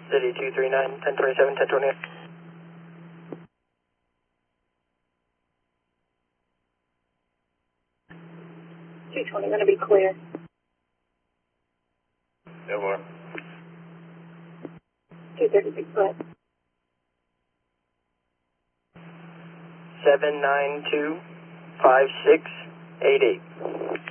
City 239, 1027, 1028. 220, going to be clear. No more. 236 foot. 792 5688.